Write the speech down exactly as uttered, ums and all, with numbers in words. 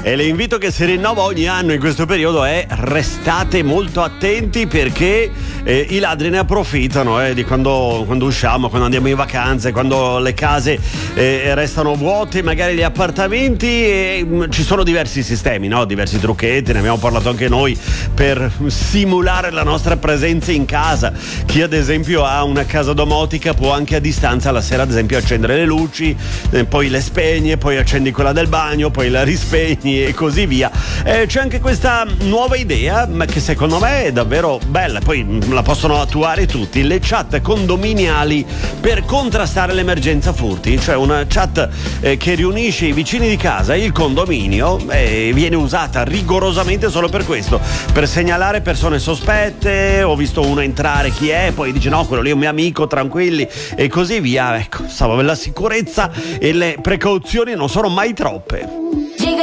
E l'invito che si rinnova ogni anno in questo periodo è: restate molto attenti, perché eh, i ladri ne approfittano eh, di quando, quando usciamo, quando andiamo in vacanze, quando le case eh, restano vuote, magari gli appartamenti, e mh, ci sono diversi sistemi, no? Diversi trucchetti, ne abbiamo parlato anche noi, per simulare la nostra presenza in casa. Chi ad esempio ha una casa domotica può anche a distanza la sera ad esempio accendere le luci, eh, poi le spegne, poi accendi quella del bagno, poi la rispegni e così via. Eh, c'è anche questa nuova idea, ma che secondo me è davvero bella, poi mh, la possono attuare tutti: le chat condominiali per contrastare l'emergenza furti. Cioè una chat eh, che riunisce i vicini di casa e il condominio, e eh, viene usata rigorosamente solo per questo, per segnalare persone sospette. Ho visto uno entrare, chi è, poi dice no, quello lì è un mio amico, tranquilli, e così via. Ecco, stavo, la sicurezza e le precauzioni non sono mai troppe.